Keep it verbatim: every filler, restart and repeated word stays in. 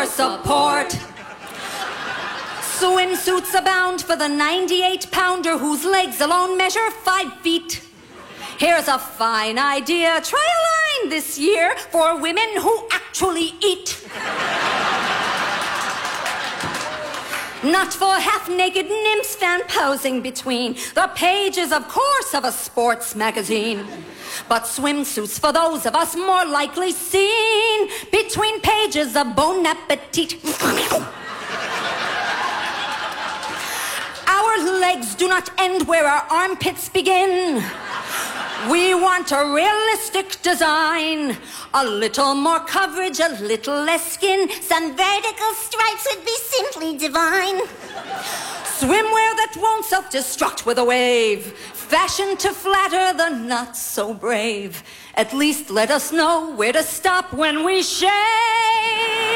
support. Swimsuits abound for the ninety-eight pounder whose legs alone measure five feet. Here's a fine idea. Try a line this year for women who actually eat. Not for half-naked nymphs fan posing between the pages, of course, of a sports magazine, but swimsuits for those of us more likely seen between pages of Bon Appetit. Our legs do not end where our armpits begin. We want a realistic design. A little more coverage, a little less skin. Some vertical stripes would be simply divine. Swimwear that won't self-destruct with a wave. Fashion to flatter the not so brave. At least let us know where to stop when we shave.